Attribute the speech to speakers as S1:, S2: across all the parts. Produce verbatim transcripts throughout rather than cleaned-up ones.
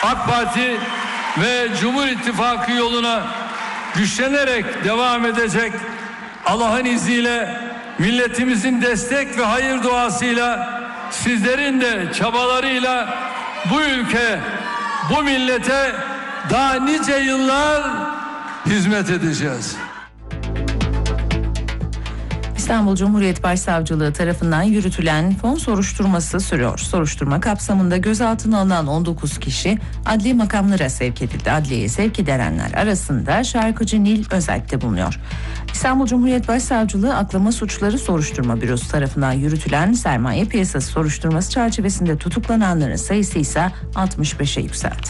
S1: AK Parti ve Cumhur İttifakı yoluna güçlenerek devam edecek. Allah'ın izniyle milletimizin destek ve hayır duasıyla, sizlerin de çabalarıyla bu ülke, bu millete daha nice yıllar hizmet edeceğiz.
S2: İstanbul Cumhuriyet Başsavcılığı tarafından yürütülen fon soruşturması sürüyor. Soruşturma kapsamında gözaltına alınan on dokuz kişi adli makamlara sevk edildi. Adliyeye sevk edilenler arasında şarkıcı Nil Özalp de bulunuyor. İstanbul Cumhuriyet Başsavcılığı Aklama Suçları Soruşturma Bürosu tarafından yürütülen sermaye piyasası soruşturması çerçevesinde tutuklananların sayısı ise altmış beşe yükseldi.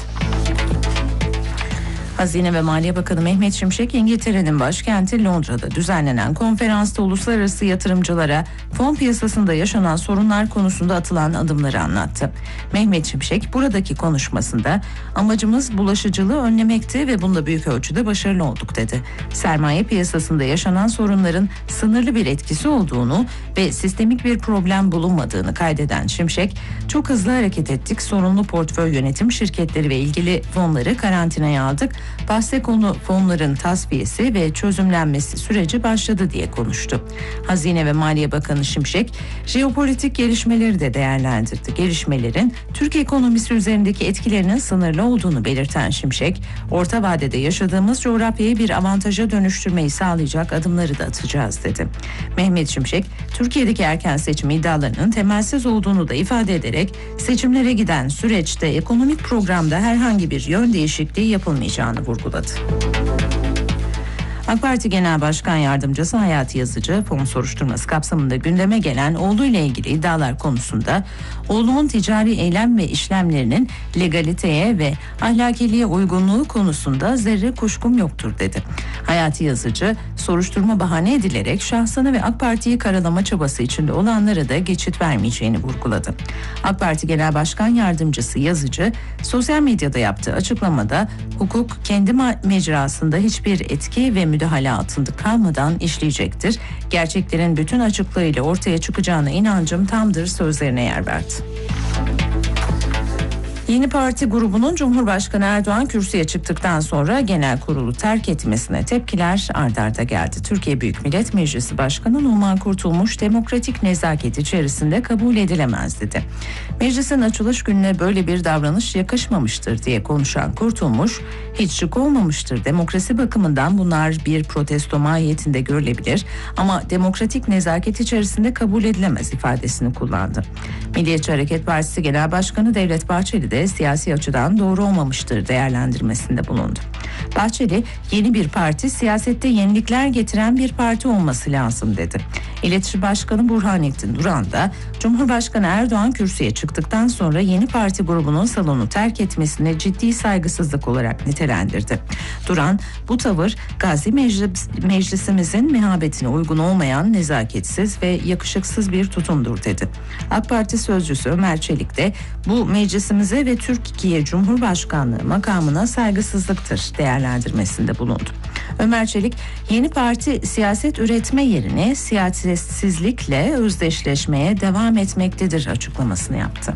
S2: Hazine ve Maliye Bakanı Mehmet Şimşek, İngiltere'nin başkenti Londra'da düzenlenen konferansta uluslararası yatırımcılara fon piyasasında yaşanan sorunlar konusunda atılan adımları anlattı. Mehmet Şimşek buradaki konuşmasında amacımız bulaşıcılığı önlemekti ve bunda büyük ölçüde başarılı olduk dedi. Sermaye piyasasında yaşanan sorunların sınırlı bir etkisi olduğunu ve sistemik bir problem bulunmadığını kaydeden Şimşek, çok hızlı hareket ettik, sorunlu portföy yönetim şirketleri ve ilgili fonları karantinaya aldık. Bahse konu fonların tasfiyesi ve çözümlenmesi süreci başladı diye konuştu. Hazine ve Maliye Bakanı Şimşek, jeopolitik gelişmeleri de değerlendirdi. Gelişmelerin Türk ekonomisi üzerindeki etkilerinin sınırlı olduğunu belirten Şimşek, orta vadede yaşadığımız coğrafyayı bir avantaja dönüştürmeyi sağlayacak adımları da atacağız dedi. Mehmet Şimşek, Türkiye'deki erken seçim iddialarının temelsiz olduğunu da ifade ederek, seçimlere giden süreçte ekonomik programda herhangi bir yön değişikliği yapılmayacağını vurguladı. AK Parti Genel Başkan Yardımcısı Hayati Yazıcı, fon soruşturması kapsamında gündeme gelen oğluyla ilgili iddialar konusunda oğlumun ticari eylem ve işlemlerinin legaliteye ve ahlakiliğe uygunluğu konusunda zerre kuşkum yoktur dedi. Hayati Yazıcı, soruşturma bahane edilerek şahsını ve AK Parti'yi karalama çabası içinde olanlara da geçit vermeyeceğini vurguladı. AK Parti Genel Başkan Yardımcısı Yazıcı, sosyal medyada yaptığı açıklamada hukuk kendi mecrasında hiçbir etki ve müdahale altında kalmadan işleyecektir. Gerçeklerin bütün açıklığıyla ortaya çıkacağına inancım tamdır sözlerine yer verdi. Yeni Parti grubunun Cumhurbaşkanı Erdoğan kürsüye çıktıktan sonra genel kurulu terk etmesine tepkiler ard arda geldi. Türkiye Büyük Millet Meclisi Başkanı Numan Kurtulmuş, demokratik nezaket içerisinde kabul edilemez dedi. Meclisin açılış gününe böyle bir davranış yakışmamıştır diye konuşan Kurtulmuş, hiç şık olmamıştır. Demokrasi bakımından bunlar bir protesto mahiyetinde görülebilir ama demokratik nezaket içerisinde kabul edilemez ifadesini kullandı. Milliyetçi Hareket Partisi Genel Başkanı Devlet Bahçeli de siyasi açıdan doğru olmamıştır değerlendirmesinde bulundu. Bahçeli, yeni bir parti siyasette yenilikler getiren bir parti olması lazım dedi. İletişim Başkanı Burhanettin Duran da Cumhurbaşkanı Erdoğan kürsüye çıktıktan sonra yeni parti grubunun salonu terk etmesine ciddi saygısızlık olarak nitelendirdi. Duran, bu tavır Gazi Meclis, Meclisimizin mehabetine uygun olmayan nezaketsiz ve yakışıksız bir tutumdur dedi. AK Parti sözcüsü Ömer Çelik de bu meclisimize ve Türkiye Cumhurbaşkanlığı makamına saygısızlıktır değerlendirmesinde bulundu. Ömer Çelik, yeni parti siyaset üretme yerine siyasetsizlikle özdeşleşmeye devam etmektedir açıklamasını yaptı.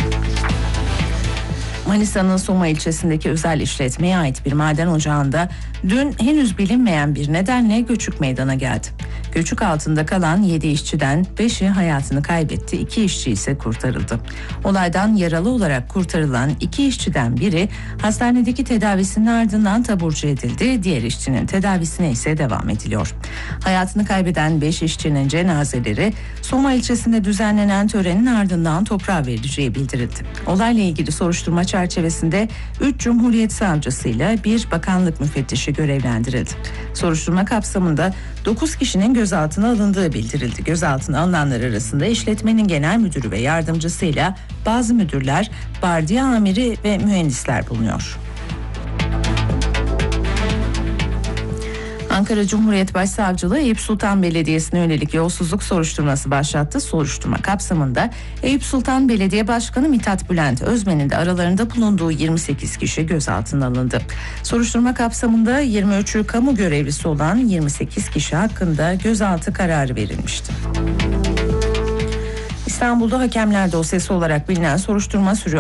S2: Manisa'nın Soma ilçesindeki özel işletmeye ait bir maden ocağında dün henüz bilinmeyen bir nedenle göçük meydana geldi. Göçük altında kalan yedi işçiden beşi hayatını kaybetti, iki işçi ise kurtarıldı. Olaydan yaralı olarak kurtarılan iki işçiden biri hastanedeki tedavisinin ardından taburcu edildi, diğer işçinin tedavisine ise devam ediliyor. Hayatını kaybeden beş işçinin cenazeleri Soma ilçesinde düzenlenen törenin ardından toprağa verileceği bildirildi. Olayla ilgili soruşturma çerçevesinde üç Cumhuriyet Savcısıyla bir bakanlık müfettişi görevlendirildi. Soruşturma kapsamında dokuz kişinin gözaltına alındığı bildirildi. Gözaltına alınanlar arasında işletmenin genel müdürü ve yardımcısıyla bazı müdürler, bardiya amiri ve mühendisler bulunuyor. Ankara Cumhuriyet Başsavcılığı Eyüp Sultan Belediyesi'ne yönelik yolsuzluk soruşturması başlattı. Soruşturma kapsamında Eyüp Sultan Belediye Başkanı Mithat Bülent Özmen'in de aralarında bulunduğu yirmi sekiz kişi gözaltına alındı. Soruşturma kapsamında yirmi üçü kamu görevlisi olan yirmi sekiz kişi hakkında gözaltı kararı verilmişti. İstanbul'da hakemler dosyası olarak bilinen soruşturma sürüyor.